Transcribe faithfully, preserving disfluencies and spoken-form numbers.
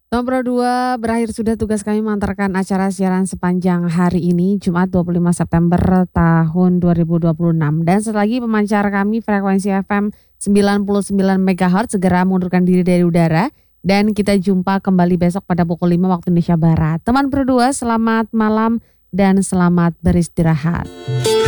Nomor dua, berakhir sudah tugas kami mengantarkan acara siaran sepanjang hari ini, Jumat dua puluh lima September tahun dua ribu dua puluh enam. Dan setelah lagi pemancar kami frekuensi F M sembilan puluh sembilan megahertz segera mengundurkan diri dari udara. Dan kita jumpa kembali besok pada pukul lima waktu Indonesia Barat. Teman berdua, selamat malam dan selamat beristirahat.